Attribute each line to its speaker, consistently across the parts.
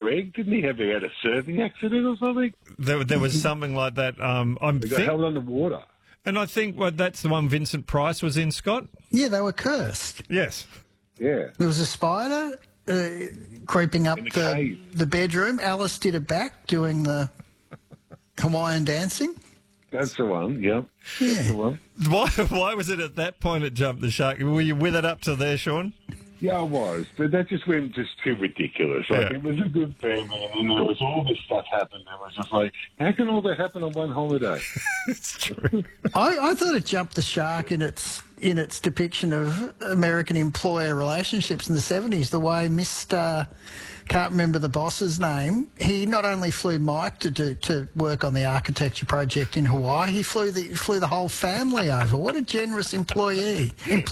Speaker 1: Greg? Didn't he have had a surfing accident or something?
Speaker 2: There was something like that.
Speaker 1: He got held underwater.
Speaker 2: And I think that's the one Vincent Price was in, Scott?
Speaker 3: Yeah, they were cursed.
Speaker 2: Yes.
Speaker 1: Yeah.
Speaker 3: There was a spider creeping up the bedroom. Alice did it back doing the Hawaiian dancing.
Speaker 1: That's the one, yep.
Speaker 3: Yeah.
Speaker 1: That's the one.
Speaker 2: Why was it at that point it jumped the shark? Were you with it up to there, Sean?
Speaker 1: Yeah, I was, but that just went just too ridiculous. Like, it was a good family, and then there was all this stuff happening. It was just like, how can all that happen on one holiday?
Speaker 2: It's true.
Speaker 3: I thought it jumped the shark in its depiction of American employer relationships in the 70s, the way Mr. Can't remember the boss's name. He not only flew Mike to work on the architecture project in Hawaii, he flew the whole family over. What a generous employer.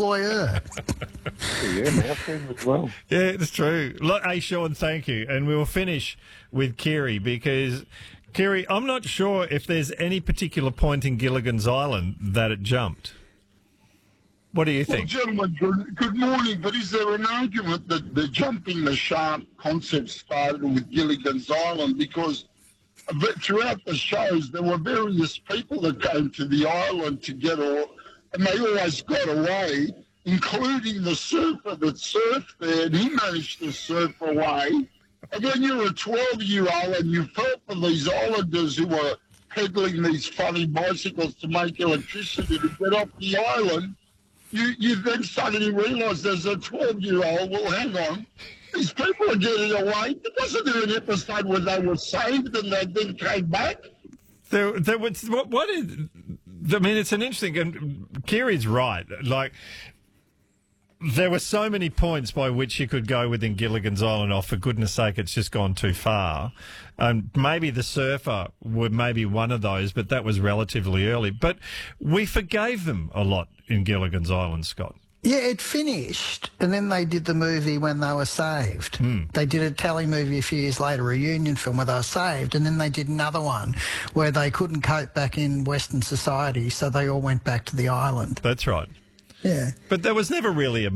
Speaker 1: Yeah, my friend as well.
Speaker 2: Yeah, it's true. Look, hey, Sean, thank you. And we will finish with Kiri because, Kiri, I'm not sure if there's any particular point in Gilligan's Island that it jumped. What do you think?
Speaker 4: Well, gentlemen, good morning. But is there an argument that the jumping the shark concept started with Gilligan's Island? Because throughout the shows, there were various people that came to the island to get and they always got away, including the surfer that surfed there, and he managed to surf away. And then you're a 12-year-old and you felt for these islanders who were peddling these funny bicycles to make electricity to get off the island. You then suddenly realise as a 12-year-old, well, hang on, these people are getting away. Wasn't there an episode where they were saved and they then came back?
Speaker 2: There was, what is, I mean, it's an interesting, and Kiri's right, like, there were so many points by which you could go within Gilligan's Island. Oh, for goodness sake, it's just gone too far. Maybe the surfer were maybe one of those, but that was relatively early. But we forgave them a lot in Gilligan's Island, Scott.
Speaker 3: Yeah, it finished, and then they did the movie when they were saved. They did a tally movie a few years later, a reunion film where they were saved, and then they did another one where they couldn't cope back in Western society, so they all went back to the island.
Speaker 2: That's right.
Speaker 3: Yeah.
Speaker 2: But there was never really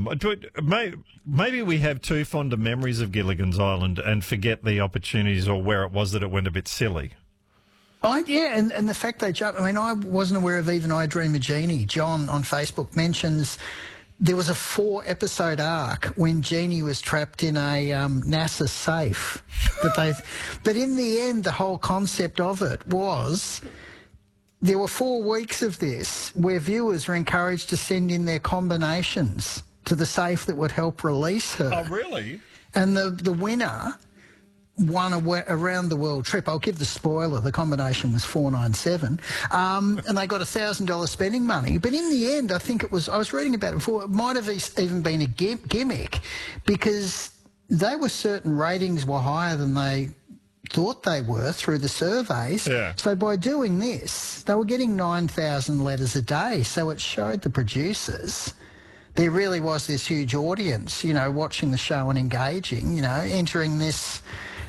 Speaker 2: maybe we have too fond of memories of Gilligan's Island and forget the opportunities or where it was that it went a bit silly.
Speaker 3: Yeah, and the fact they jumped, I mean, I wasn't aware of even I Dream of Jeannie. John on Facebook mentions there was a 4-episode arc when Jeannie was trapped in a NASA safe. But in the end, the whole concept of it was there were 4 weeks of this where viewers were encouraged to send in their combinations to the safe that would help release her.
Speaker 2: Oh, really?
Speaker 3: And the winner won a around-the-world trip. I'll give the spoiler. The combination was 497. And they got $1,000 spending money. But in the end, I think it was, I was reading about it before, it might have even been a gimmick because they were certain ratings were higher than they thought they were through the surveys.
Speaker 2: Yeah.
Speaker 3: So by doing this, they were getting 9,000 letters a day. So it showed the producers there really was this huge audience, you know, watching the show and engaging, you know, entering this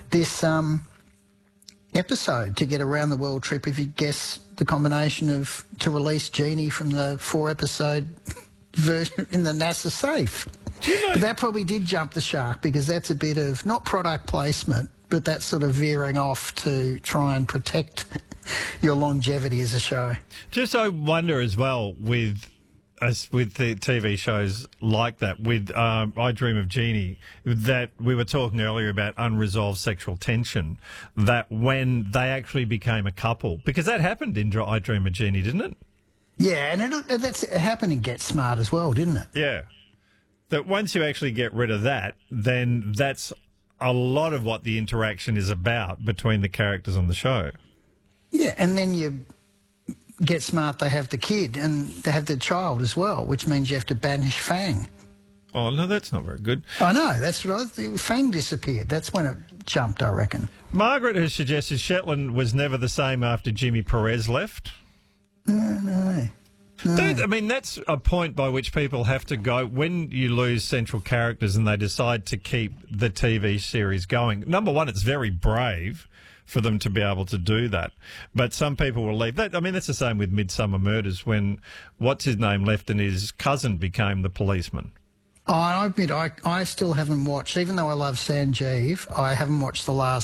Speaker 3: episode to get a round-the-world trip if you guess the combination of to release Jeannie from the 4-episode version in the NASA safe. But that probably did jump the shark because that's a bit of, not product placement, but that's sort of veering off to try and protect your longevity as a show.
Speaker 2: Just I wonder as well with the TV shows like that, with I Dream of Jeannie, that we were talking earlier about unresolved sexual tension, that when they actually became a couple, because that happened in I Dream of Jeannie, didn't it?
Speaker 3: Yeah, and it happened in Get Smart as well, didn't it?
Speaker 2: Yeah. That once you actually get rid of that, then that's a lot of what the interaction is about between the characters on the show.
Speaker 3: Yeah, and then you Get Smart, they have the kid and they have the child as well, which means you have to banish Fang.
Speaker 2: Oh, no, that's not very good.
Speaker 3: I know, that's what Fang disappeared. That's when it jumped, I reckon.
Speaker 2: Margaret has suggested Shetland was never the same after Jimmy Perez left.
Speaker 3: No.
Speaker 2: I mean, that's a point by which people have to go when you lose central characters and they decide to keep the TV series going. Number one, it's very brave for them to be able to do that. But some people will leave. I mean, that's the same with Midsummer Murders when what's-his-name left and his cousin became the policeman.
Speaker 3: Oh, I admit, I still haven't watched, even though I love Sanjeev, I haven't watched the last